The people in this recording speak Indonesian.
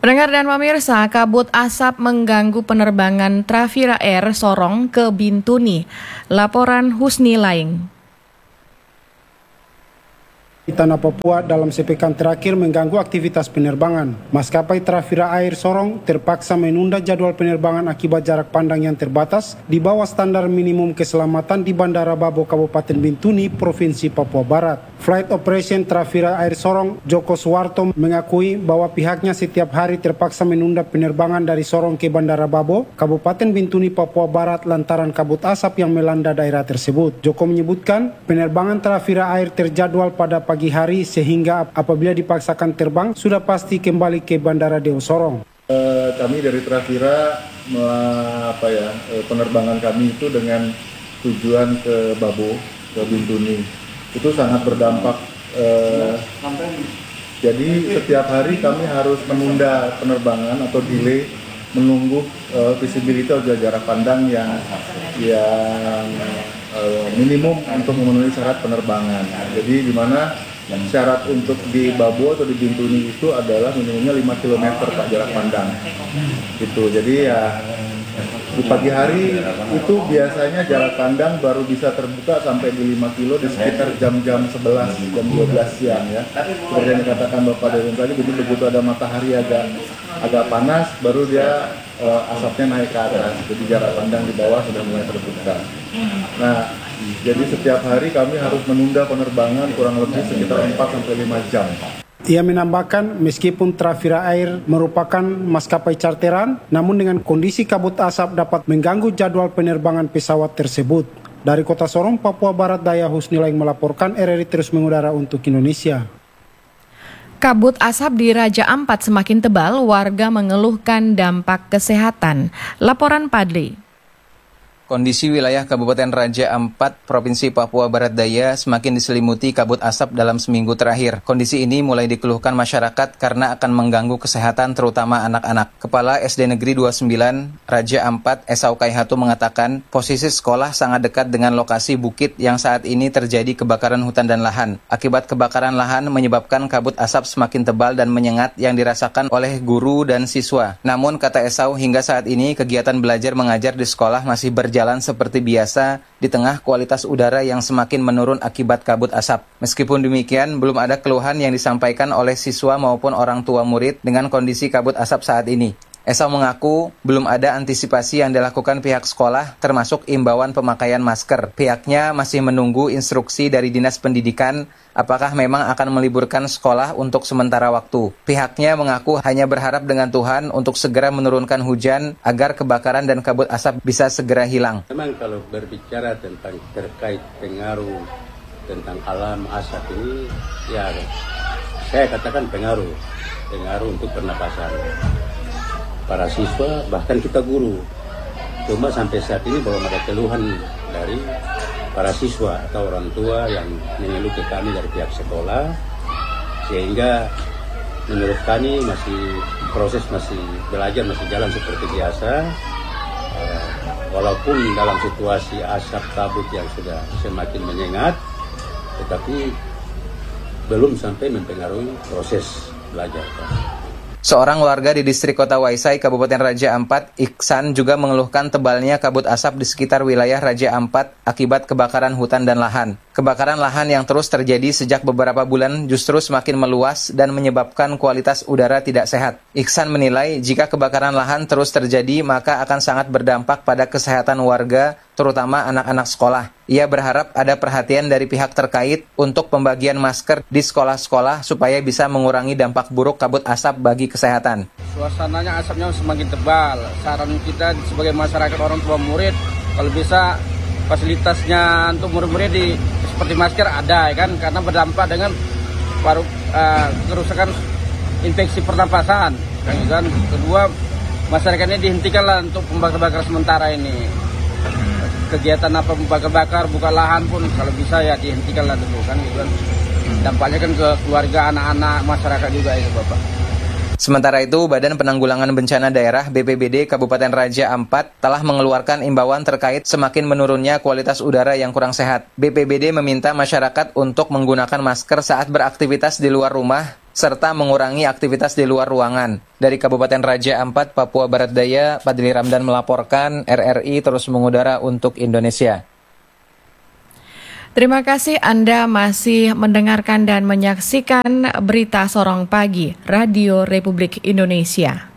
Pendengar dan pemirsa, kabut asap mengganggu penerbangan Trafira Air Sorong ke Bintuni. Laporan Husni Laing. Di tanah Papua dalam sepekan terakhir mengganggu aktivitas penerbangan. Maskapai Trafira Air Sorong terpaksa menunda jadwal penerbangan akibat jarak pandang yang terbatas di bawah standar minimum keselamatan di Bandara Babo, Kabupaten Bintuni, Provinsi Papua Barat. Flight Operation Trafira Air Sorong, Joko Suwarto, mengakui bahwa pihaknya setiap hari terpaksa menunda penerbangan dari Sorong ke Bandara Babo, Kabupaten Bintuni, Papua Barat lantaran kabut asap yang melanda daerah tersebut. Joko menyebutkan penerbangan Trafira Air terjadwal pada pagi hari sehingga apabila dipaksakan terbang sudah pasti kembali ke Bandara Deo Sorong. Kami dari Trafira penerbangan kami itu dengan tujuan ke Babo, ke Bintuni. Itu sangat berdampak. Jadi setiap hari kami harus menunda penerbangan atau delay menunggu visibility atau jarak pandang yang minimum untuk memenuhi syarat penerbangan. Jadi di mana syarat untuk di Babo atau di Bintuni itu adalah minimumnya 5 km Pak jarak pandang. Gitu. Jadi ya di pagi hari itu biasanya jarak pandang baru bisa terbuka sampai di 5 kilo di sekitar jam-jam 11, jam 12 siang ya. Seperti yang dikatakan Bapak Dewan tadi, jadi begitu ada matahari agak panas baru dia asapnya naik ke atas. Jadi jarak pandang di bawah sudah mulai terbuka. Nah, jadi setiap hari kami harus menunda penerbangan kurang lebih sekitar 4-5 jam. Ia menambahkan meskipun Trafira Air merupakan maskapai charteran, namun dengan kondisi kabut asap dapat mengganggu jadwal penerbangan pesawat tersebut. Dari Kota Sorong, Papua Barat Daya, Husni Laing melaporkan, RRI terus mengudara untuk Indonesia. Kabut asap di Raja Ampat semakin tebal, warga mengeluhkan dampak kesehatan. Laporan Padli. Kondisi wilayah Kabupaten Raja Ampat, Provinsi Papua Barat Daya semakin diselimuti kabut asap dalam seminggu terakhir. Kondisi ini mulai dikeluhkan masyarakat karena akan mengganggu kesehatan terutama anak-anak. Kepala SD Negeri 29 Raja Ampat, Esau Kaihatu mengatakan posisi sekolah sangat dekat dengan lokasi bukit yang saat ini terjadi kebakaran hutan dan lahan. Akibat kebakaran lahan menyebabkan kabut asap semakin tebal dan menyengat yang dirasakan oleh guru dan siswa. Namun kata Esau, hingga saat ini kegiatan belajar mengajar di sekolah masih berjalan seperti biasa di tengah kualitas udara yang semakin menurun akibat kabut asap. Meskipun demikian, belum ada keluhan yang disampaikan oleh siswa maupun orang tua murid dengan kondisi kabut asap saat ini. Esau mengaku belum ada antisipasi yang dilakukan pihak sekolah termasuk imbauan pemakaian masker. Pihaknya masih menunggu instruksi dari Dinas Pendidikan apakah memang akan meliburkan sekolah untuk sementara waktu. Pihaknya mengaku hanya berharap dengan Tuhan untuk segera menurunkan hujan agar kebakaran dan kabut asap bisa segera hilang. Memang kalau berbicara tentang terkait pengaruh tentang alam asap ini, ya saya katakan pengaruh untuk pernapasan para siswa, bahkan kita guru. Cuma sampai saat ini belum ada keluhan dari para siswa atau orang tua yang mengeluh ke kami dari pihak sekolah, sehingga menurut kami proses belajar masih jalan seperti biasa, walaupun dalam situasi asap kabut yang sudah semakin menyengat, tetapi belum sampai mempengaruhi proses belajar. Seorang warga di distrik Kota Waisai, Kabupaten Raja Ampat, Iksan, juga mengeluhkan tebalnya kabut asap di sekitar wilayah Raja Ampat akibat kebakaran hutan dan lahan. Kebakaran lahan yang terus terjadi sejak beberapa bulan justru semakin meluas dan menyebabkan kualitas udara tidak sehat. Iksan menilai jika kebakaran lahan terus terjadi maka akan sangat berdampak pada kesehatan warga, terutama anak-anak sekolah. Ia berharap ada perhatian dari pihak terkait untuk pembagian masker di sekolah-sekolah supaya bisa mengurangi dampak buruk kabut asap bagi kesehatan. Suasananya asapnya semakin tebal. Saran kita sebagai masyarakat orang tua murid, kalau bisa fasilitasnya untuk murid-murid seperti masker ada, ya kan, karena berdampak dengan kerusakan infeksi pernapasan. Dan kedua, masyarakatnya dihentikanlah untuk pembakar-bakar sementara ini. Kegiatan apa membakar-bakar, buka lahan pun kalau bisa ya dihentikanlah dulu kan. Dampaknya kan ke keluarga, anak-anak, masyarakat juga itu Bapak. Sementara itu, Badan Penanggulangan Bencana Daerah BPBD Kabupaten Raja Ampat telah mengeluarkan imbauan terkait semakin menurunnya kualitas udara yang kurang sehat. BPBD meminta masyarakat untuk menggunakan masker saat beraktivitas di luar rumah serta mengurangi aktivitas di luar ruangan. Dari Kabupaten Raja Ampat, Papua Barat Daya, Fadli Ramdan melaporkan, RRI terus mengudara untuk Indonesia. Terima kasih Anda masih mendengarkan dan menyaksikan Berita Sorong Pagi, Radio Republik Indonesia.